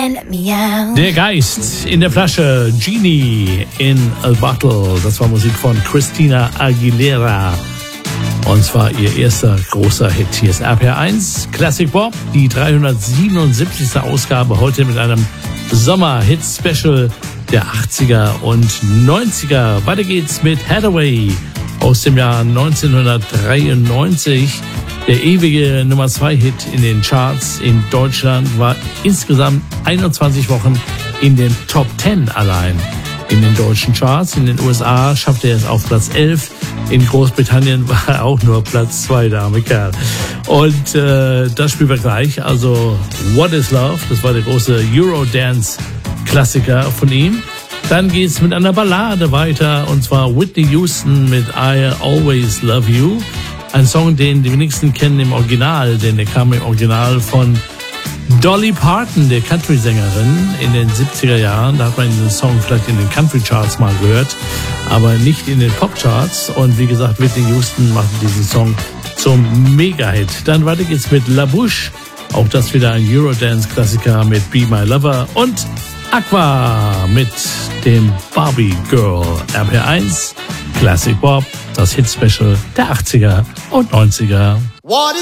let me out. Der Geist in der Flasche, Genie in a Bottle. Das war Musik von Christina Aguilera. Und zwar ihr erster großer Hit. Hier ist RPR1, Classic Bob, die 377. Ausgabe, heute mit einem Sommer-Hit-Special der 80er und 90er. Weiter geht's mit Hathaway aus dem Jahr 1993. Der ewige Nummer 2 Hit in den Charts in Deutschland war insgesamt 21 Wochen in den Top 10 allein. In den deutschen Charts, in den USA schaffte er es auf Platz 11. In Großbritannien war er auch nur Platz 2, der arme Kerl. Und das spielen wir gleich. Also What is Love, das war der große Eurodance-Klassiker von ihm. Dann geht's mit einer Ballade weiter, und zwar Whitney Houston mit I Always Love You. Ein Song, den die wenigsten kennen im Original, denn der kam im Original von Dolly Parton, der Country-Sängerin in den 70er Jahren. Da hat man den Song vielleicht in den Country-Charts mal gehört, aber nicht in den Pop-Charts. Und wie gesagt, Whitney Houston macht diesen Song zum Mega-Hit. Dann weiter geht's mit La Bouche. Auch das wieder ein Eurodance-Klassiker mit Be My Lover. Und Aqua mit dem Barbie Girl. RPR1, Classic Bob, das Hit-Special der 80er und 90er.